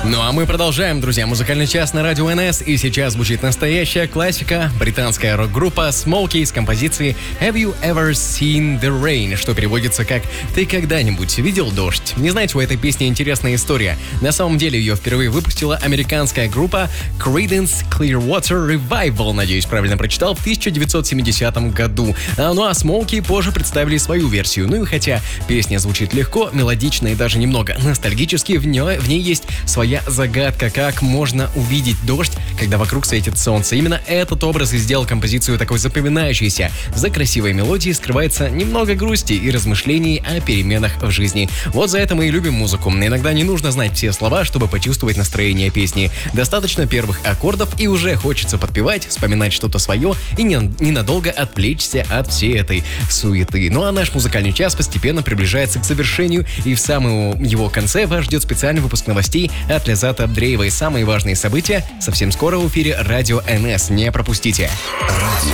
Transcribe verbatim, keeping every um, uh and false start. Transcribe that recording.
Ну а мы продолжаем, друзья, музыкальный час на радио эн эс, и сейчас звучит настоящая классика, британская рок-группа Smokey с композицией «Have you ever seen the rain?», что переводится как «Ты когда-нибудь видел дождь?». Не знаете, у этой песни интересная история. На самом деле ее впервые выпустила американская группа Creedence Clearwater Revival, надеюсь, правильно прочитал, в тысяча девятьсот семидесятом году. А, ну а Smokey позже представили свою версию. Ну и хотя песня звучит легко, мелодично и даже немного ностальгически, в ней, в ней есть своя загадка, как можно увидеть дождь, когда вокруг светит солнце. Именно этот образ и сделал композицию такой запоминающейся. За красивой мелодией скрывается немного грусти и размышлений о переменах в жизни. Вот за это мы и любим музыку. Иногда не нужно знать все слова, чтобы почувствовать настроение песни. Достаточно первых аккордов, и уже хочется подпевать, вспоминать что-то свое и ненадолго отвлечься от всей этой суеты. Ну а наш музыкальный час постепенно приближается к завершению, и в самом его конце вас ждет специальный выпуск новостей от Ляззата Абдреевой. Самые важные события совсем скоро в эфире радио эн эс. Не пропустите. Радио